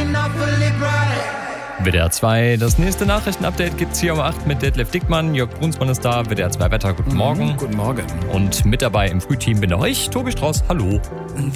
WDR 2, das nächste Nachrichtenupdate gibt's hier um 8 mit Detlef Dickmann. Jörg Brunsmann ist da, WDR 2 Wetter, guten Morgen. Guten Morgen. Und mit dabei im Frühteam bin auch ich, Tobi Strauß, hallo.